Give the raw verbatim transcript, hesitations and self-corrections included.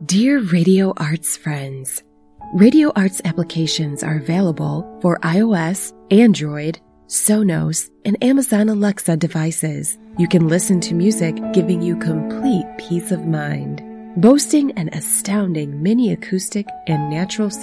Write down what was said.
Dear Radio Arts friends, Radio Arts applications are available for iOS, Android, Sonos, and Amazon Alexa devices. You can listen to music giving you complete peace of mind. Boasting an astounding mini acoustic and natural